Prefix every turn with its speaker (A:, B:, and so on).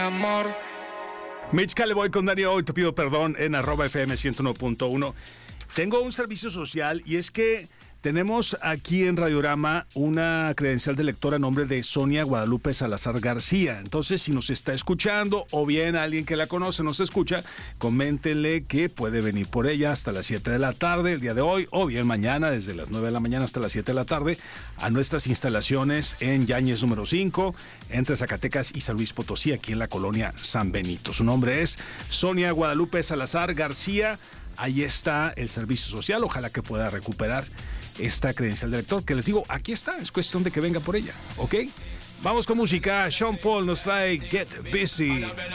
A: amor.
B: Mitch Calleboy con Dani Hoy, te pido perdón en @FM 101.1. Tengo un servicio social y es que tenemos aquí en Radiorama una credencial de lector a nombre de Sonia Guadalupe Salazar García. Entonces, si nos está escuchando o bien alguien que la conoce nos escucha, coméntenle que puede venir por ella hasta las 7 de la tarde el día de hoy o bien mañana desde las 9 de la mañana hasta las 7 de la tarde a nuestras instalaciones en Yáñez número 5, entre Zacatecas y San Luis Potosí, aquí en la colonia San Benito. Su nombre es Sonia Guadalupe Salazar García. Ahí está el servicio social, ojalá que pueda recuperar esta credencial de lector, que les digo, aquí está, es cuestión de que venga por ella, ¿ok? Vamos con música, Sean Paul nos trae Get Busy.